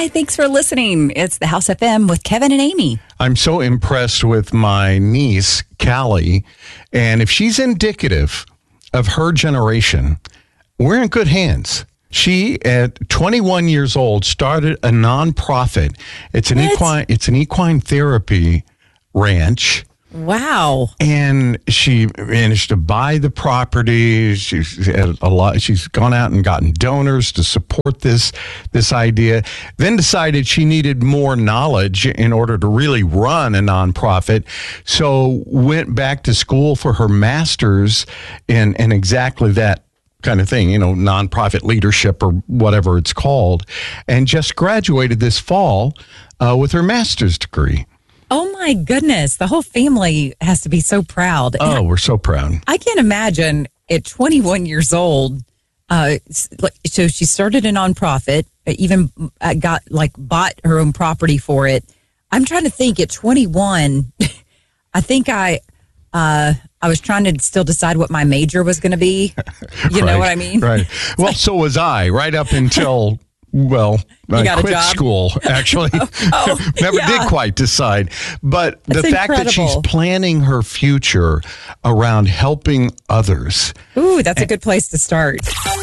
Hi, thanks for listening. It's the House FM with Kevin and Amy. I'm so impressed with my niece, Callie, and if she's indicative of her generation, we're in good hands. She, at 21 years old, started a nonprofit. It's an equine therapy ranch. Wow. And she managed to buy the property. She's had a lot. She's gone out and gotten donors to support this idea. Then decided she needed more knowledge in order to really run a nonprofit. So went back to school for her master's in exactly that kind of thing, nonprofit leadership or whatever it's called, and just graduated this fall with her master's degree. Oh, my goodness. The whole family has to be so proud. Oh, we're so proud. I can't imagine at 21 years old. So she started a nonprofit, even bought her own property for it. I'm trying to think at 21, I think I was trying to still decide what my major was going to be. You know what I mean? Right. Well, so was I right up until... Well, I quit school, actually. Never did quite decide. But the fact that she's planning her future around helping others. Ooh, that's a good place to start.